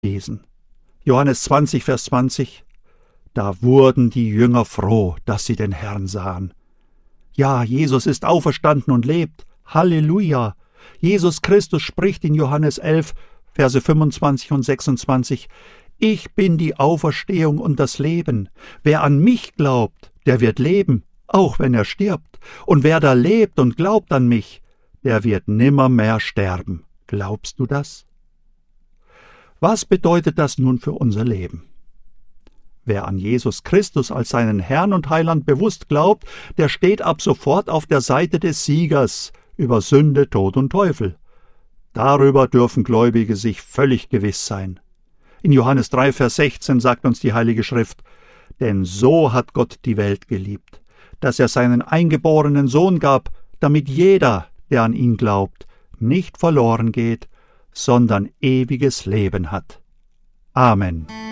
lesen. Johannes 20, Vers 20. Da wurden die Jünger froh, dass sie den Herrn sahen. Ja, Jesus ist auferstanden und lebt. Halleluja! Jesus Christus spricht in Johannes 11, Verse 25 und 26. Ich bin die Auferstehung und das Leben. Wer an mich glaubt, der wird leben, auch wenn er stirbt. Und wer da lebt und glaubt an mich, der wird nimmermehr sterben. Glaubst du das? Was bedeutet das nun für unser Leben? Wer an Jesus Christus als seinen Herrn und Heiland bewusst glaubt, der steht ab sofort auf der Seite des Siegers über Sünde, Tod und Teufel. Darüber dürfen Gläubige sich völlig gewiss sein. In Johannes 3, Vers 16 sagt uns die Heilige Schrift: Denn so hat Gott die Welt geliebt, dass er seinen eingeborenen Sohn gab, damit jeder, der an ihn glaubt, nicht verloren geht, sondern ewiges Leben hat. Amen.